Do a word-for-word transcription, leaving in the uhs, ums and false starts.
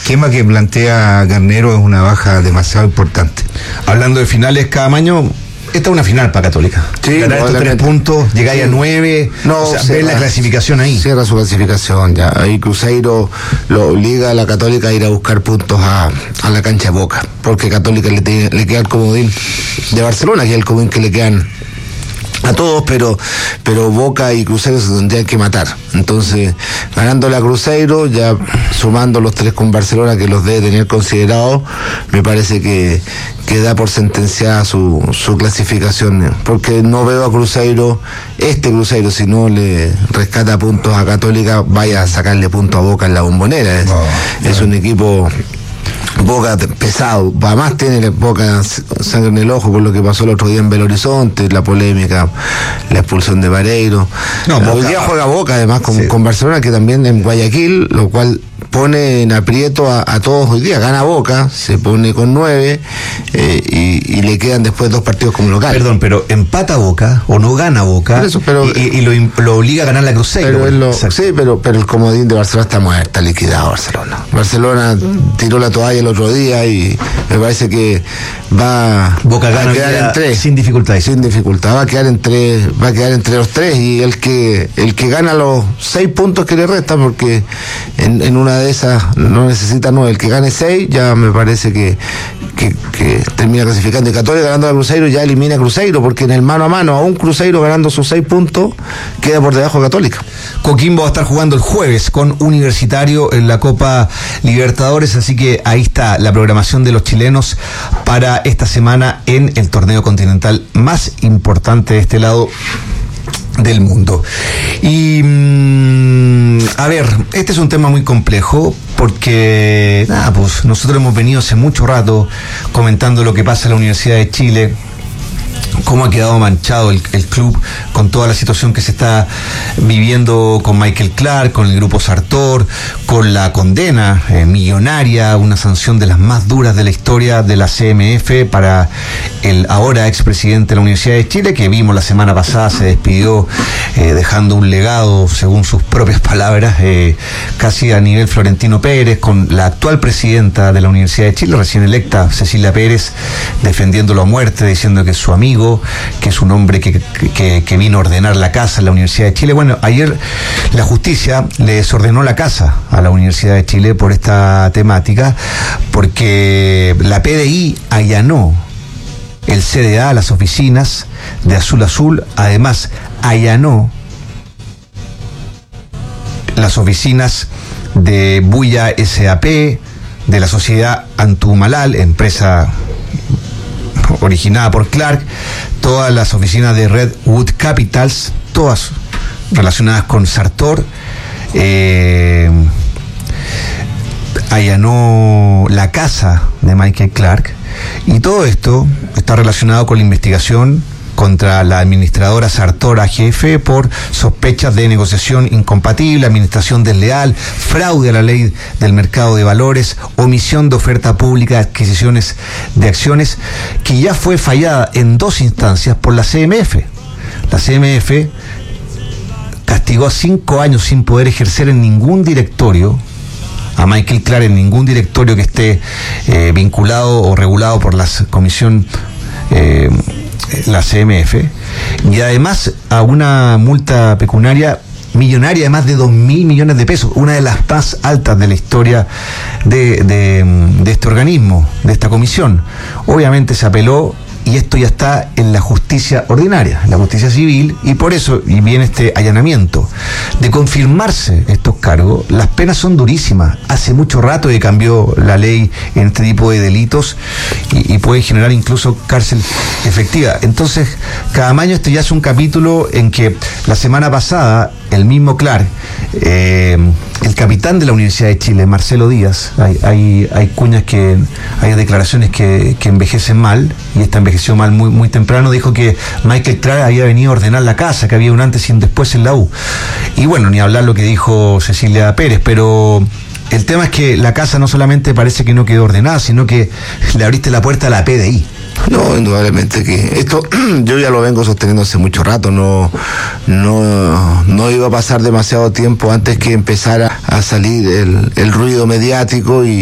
esquema que plantea Garnero es una baja demasiado importante. Hablando de finales, Caamaño, esta es una final para Católica. Sí, ganar estos tres puntos, llegáis sí. a nueve, no, o sea, ver la clasificación ahí. Cierra su clasificación ya. Ahí Cruzeiro lo obliga a la Católica a ir a buscar puntos a, a la cancha de Boca, porque Católica le, te, le queda el comodín de Barcelona, que es el comodín que le quedan a todos, pero pero Boca y Cruzeiro se tendrían que matar. Entonces, ganándole a Cruzeiro, ya sumando los tres con Barcelona, que los debe tener considerados, me parece que, que da por sentenciada su, su clasificación, porque no veo a Cruzeiro, este Cruzeiro, si no le rescata puntos a Católica, vaya a sacarle puntos a Boca en la Bombonera. Es, oh, es un equipo Boca pesado, además tiene Boca sangre en el ojo por lo que pasó el otro día en Belo Horizonte, la polémica, la expulsión de Vareiro. No, Boca, hoy día juega Boca además con, sí. con Barcelona, que también en Guayaquil, lo cual pone en aprieto a, a todos hoy día. Gana Boca, se pone con nueve eh, y, y le quedan después dos partidos como local. Perdón, pero empata Boca o no gana Boca eso, pero, y, y lo, lo obliga a ganar la Cruzeiro. Pero lo, sí, pero, pero el comodín de Barcelona está muerto, está liquidado Barcelona. Barcelona tiró la toalla el otro día y me parece que va Boca gana a quedar en tres sin dificultad. Sin dificultad, va a quedar entre, va a quedar entre los tres y el que el que gana los seis puntos que le restan, porque en, en una de esas no necesita nueve, el que gane seis ya me parece que, que, que termina clasificando. Y Católica ganando a Cruzeiro ya elimina a Cruzeiro, porque en el mano a mano a un Cruzeiro ganando sus seis puntos queda por debajo de Católica. Coquimbo va a estar jugando el jueves con Universitario en la Copa Libertadores, así que ahí está la programación de los chilenos para esta semana en el torneo continental más importante de este lado del mundo. Y mmm, a ver, este es un tema muy complejo porque nada, pues nosotros hemos venido hace mucho rato comentando lo que pasa en la Universidad de Chile, cómo ha quedado manchado el, el club con toda la situación que se está viviendo con Michael Clark, con el grupo Sartor, con la condena eh, millonaria, una sanción de las más duras de la historia de la C M F para el ahora expresidente de la Universidad de Chile, que vimos la semana pasada se despidió eh, dejando un legado, según sus propias palabras, eh, casi a nivel Florentino Pérez, con la actual presidenta de la Universidad de Chile, recién electa, Cecilia Pérez, defendiéndolo a muerte, diciendo que es su amigo, que es un hombre que, que, que vino a ordenar la casa en la Universidad de Chile. Bueno, ayer la justicia le desordenó la casa a la Universidad de Chile por esta temática, porque la P D I allanó el C D A, las oficinas de Azul Azul, además allanó las oficinas de Buya S A P, de la sociedad Antumalal, empresa originada por Clark, todas las oficinas de Redwood Capitals, todas relacionadas con Sartor, eh, allanó la casa de Michael Clark, y todo esto está relacionado con la investigación contra la administradora Sartor A G F por sospechas de negociación incompatible, administración desleal, fraude a la ley del mercado de valores, omisión de oferta pública, adquisiciones de acciones, que ya fue fallada en dos instancias por la C M F. La C M F castigó cinco años sin poder ejercer en ningún directorio a Michael Clark, en ningún directorio que esté eh, vinculado o regulado por la comisión eh, la C M F, y además a una multa pecuniaria millonaria de más de dos mil millones de pesos, una de las más altas de la historia de, de, de este organismo, de esta comisión. Obviamente se apeló y esto ya está en la justicia ordinaria, en la justicia civil, y por eso y viene este allanamiento. De confirmarse estos cargos, las penas son durísimas. Hace mucho rato que cambió la ley en este tipo de delitos y, y puede generar incluso cárcel efectiva. Entonces, Caamaño, este ya es un capítulo en que la semana pasada el mismo Clark, eh, el capitán de la Universidad de Chile, Marcelo Díaz, hay, hay, hay cuñas que, hay declaraciones que, que envejecen mal, y esta envejeció mal muy, muy temprano, dijo que Michael Clark había venido a ordenar la casa, que había un antes y un después en la U. Y bueno, ni hablar lo que dijo Cecilia Pérez, pero el tema es que la casa no solamente parece que no quedó ordenada, sino que le abriste la puerta a la P D I. No, indudablemente que esto yo ya lo vengo sosteniendo hace mucho rato, no, no, no iba a pasar demasiado tiempo antes que empezara a salir el, el ruido mediático y